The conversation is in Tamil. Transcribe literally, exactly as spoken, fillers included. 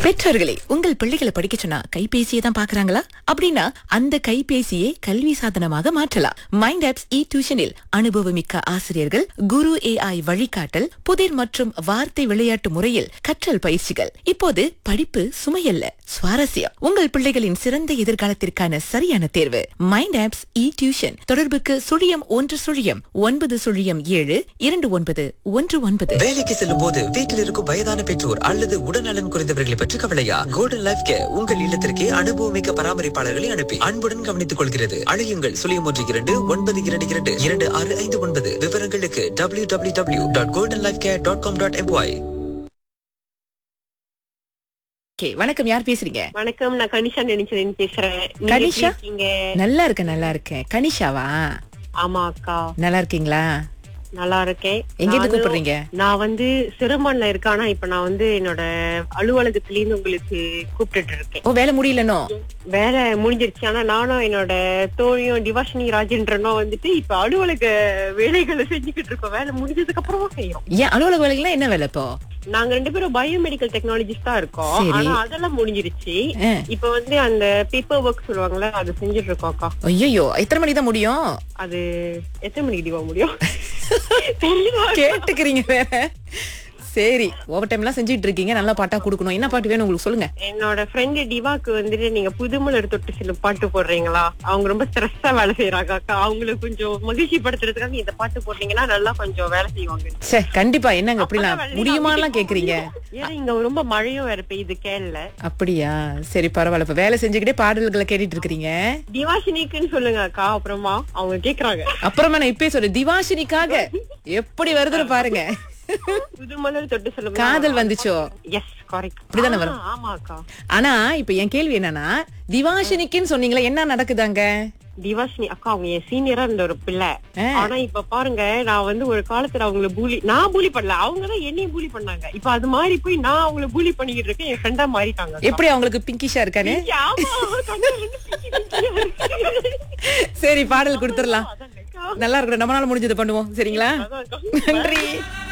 பெற்றோர்களே, உங்கள் பிள்ளைகளை படிக்க சொன்னா கைபேசியை தான் பாக்குறாங்களா? அப்படின்னா அந்த கைபேசியை கல்வி சாதனமாக மாற்றலாம். மைண்ட் ஆப்ஸ் இ டியூஷனில் அனுபவமிக்க ஆசிரியர்கள், குரு ஏஐ வழிகாட்டல், புதிர் மற்றும் வார்த்தை விளையாட்டு முறையில் கற்றல் பயிற்சிகள். இப்போது படிப்பு சுமையல்ல, சுவாரஸ்யம். உங்கள் பிள்ளைகளின் சிறந்த எதிர்காலத்திற்கான சரியான தேர்வு மைண்ட் ஆப்ஸ் இ டியூஷன். தொடர்புக்கு சுழியம் ஒன்று சுழியம் ஒன்பது சுழியம் ஏழு இரண்டு ஒன்பது ஒன்று ஒன்பது. வேலைக்கு செல்லும் போது வீட்டில் இருக்கும் வயதான பெற்றோர் அல்லது உடல்நலன் குறைந்தவர்களை பற்றி கவலையா? கோல்டன் லைஃப் கேர் உங்கள் இல்லத்திற்கே அனுபவமிக்க பராமரிப்பாளர்களை அனுப்பி அன்புடன் கவனித்துக் கொள்கிறது. அழையுங்கள் சுழியம் ஒன்று இரண்டு ஒன்பது இரண்டு இரண்டு இரண்டு ஆறு ஐந்து ஒன்பது. விவரங்களுக்கு W W W dot golden life care dot com dot MY. வணக்கம், யார் பேசுறீங்க? வணக்கம், நான் கனிஷா நினைச்சேன் பேசுறேன். நீங்க கனிஷா? எப்படி இருக்கீங்க? நல்லா இருக்கேன், நல்லா இருக்கேன். கனிஷாவா? ஆமா அக்கா, நல்லா இருக்கீங்களா? நல்லா இருக்கேன். எங்க இருந்து நானும் கூப்பிடுறீங்க? நான் வந்து சிறுமான்ல இருக்கேன். ஆனா இப்ப நான் வந்து என்னோட அலுவலகத்துல இருந்து உங்களுக்கு கூப்பிட்டுட்டு இருக்கேன். ஓ, வேலை முடியலனோ? வேலை முடிஞ்சிருச்சு. ஆனா நானும் என்னோட தோழியும் டிவாஷினி ராஜேந்திரனும் வந்துட்டு இப்ப அலுவலக வேலைகளை செஞ்சுக்கிட்டு இருக்கோம். வேலை முடிஞ்சதுக்கு அப்புறமா செய்யும். ஏன் அலுவலக வேலைகள்லாம் என்ன வேலை இப்போ? நாங்க ரெண்டு பேரும் பயோமெடிக்கல் டெக்னாலஜிஸ்ட் தான் இருக்கோம். சரி. ஆனா அதெல்லாம் முடிஞ்சிருச்சு. ஆ. இப்ப வந்து அந்த பேப்பர் ஒர்க் சொல்லுவாங்கல்ல, அது செஞ்சுட்டு இருக்கோம் அக்கா. ஐயோ, எத்தனை மணிக்கு தான் முடியும்? அது எத்தனை மணிக்கு டிவா முடியும்? தெரியுமா? கேட்டுக்கிறீங்க வேற. சரி, ஓவர் டைம் எல்லாம் செஞ்சுட்டு இருக்கீங்க. நல்ல பாட்டா குடுக்கணும். என்ன பாட்டு வேணும் உங்களுக்கு, சொல்லுங்க. என்னோட ஃப்ரெண்ட் டிவாக்கு வந்துட்டு நீங்க புதுமலர் தொட்டு சில பாட்டு போடுறீங்களா? அவங்க ரொம்ப ஸ்ட்ரெஸ்ஸா வேலை செய்யறாங்க அக்கா. அவங்களுக்கு கொஞ்சம் மகிழ்ச்சி படுத்துறதுக்காக இந்த பாட்டு போட்டீங்கன்னா நல்லா கொஞ்சம் வேலை செய்வாங்க. சரி, கண்டிப்பா. என்னங்க அப்படிலாம் முடியுமாலாம் கேக்குறீங்க? ஏன்னா இங்க ரொம்ப மழையும் வேற பெய்யுது கேள்ல. அப்படியா? சரி, பரவாயில்ல. இப்ப வேலை செஞ்சுக்கிட்டே பாடல்களை கேட்டுட்டு இருக்கீங்க. திவாஷினிக்குன்னு சொல்லுங்க அக்கா. அப்புறமா அவங்க கேக்குறாங்க. அப்புறமா நான் இப்பயே சொல்றேன், திவாஷினிக்காக எப்படி வருதுன்னு பாருங்க. புதுமலர் தொட்டு சொல்லுங்க. காதல் வந்துச்சோ? S, correct. அப்படிதானே வரும்? ஆமா அக்கா. ஆனா இப்ப என் கேள்வி என்னன்னா, திவாஷினிக்குன்னு சொன்னீங்களா, என்ன நடக்குதாங்க? திவாஷினி அக்கா அவங்க என் சீனியரா இருந்த ஒரு பிள்ளை. ஆ. ஆனா இப்ப பாருங்க, நான் வந்து ஒரு காலத்துல அவங்கள பூலி நான் பூலி பண்ணல, அவங்கதான் என்னையும் பூலி பண்ணாங்க. இப்ப அது மாதிரி போய் நான் அவங்கள பூலி பண்ணிக்கிட்டு இருக்கேன். என் ஃப்ரெண்டா மாறிட்டாங்க அக்கா. எப்படி அவங்களுக்கு பிங்கிஷா இருக்கானு? ஆமா, கண்ணு ரெண்டு பிங்கி பிங்கியா இருக்கு. சரி, பாடல் கொடுத்துடலாம். அதான் அக்கா. நல்லா இருக்கணும். நம்மளால முடிஞ்சது பண்ணுவோம். சரிங்களா? அதான் அக்கா. நன்றி.